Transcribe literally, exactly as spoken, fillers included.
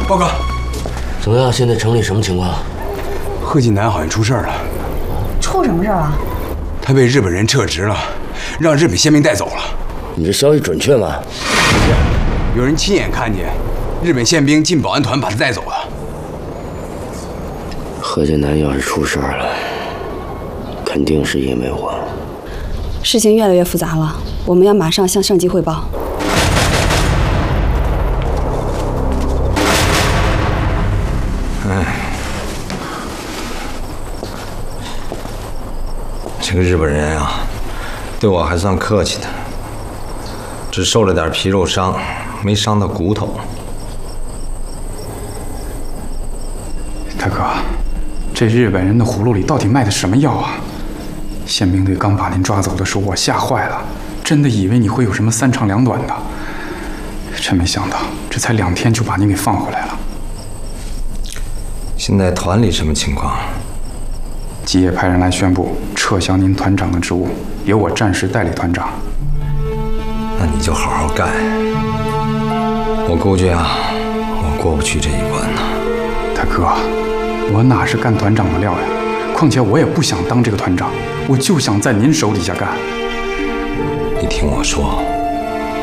报告。 怎么样？现在城里什么情况？ 贺晋南好像出事了。 出什么事了？ 他被日本人撤职了，让日本宪兵带走了。 你这消息准确吗？ 有人亲眼看见日本宪兵进保安团把他带走了。 贺晋南要是出事了，肯定是因为我。 事情越来越复杂了，我们要马上向上级汇报。 哎，这个日本人啊，对我还算客气的，只受了点皮肉伤，没伤到骨头。 大哥，这日本人的葫芦里到底卖的什么药啊？宪兵队刚把您抓走的时候，我吓坏了，真的以为你会有什么三长两短的，真没想到这才两天就把您给放回来了。 现在团里什么情况？ 基业派人来宣布撤销您团长的职务，由我暂时代理团长。 那你就好好干。我估计啊，我过不去这一关呢。 大哥，我哪是干团长的料呀？况且我也不想当这个团长，我就想在您手底下干。 你听我说。